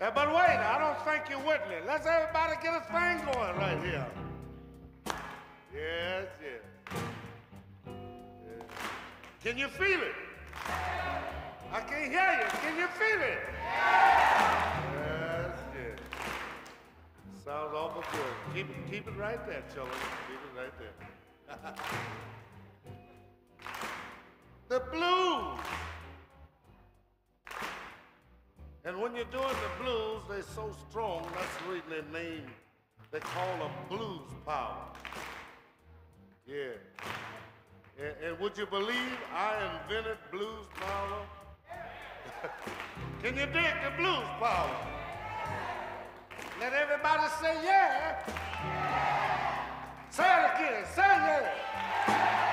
But wait, I don't think you're with me. Let's everybody get a thing going right here. Yes, yes. Yes. Can you feel it? I can't hear you. Can you feel it? Yes, yes. Sounds awful good. Keep it right there, children. Keep it right there. The blues. And when you're doing the blues, they're so strong, that's the reason their name, they call them blues power. Yeah. And would you believe I invented blues power? Can you dig the blues power? Let everybody say yeah. Say it again, say yeah.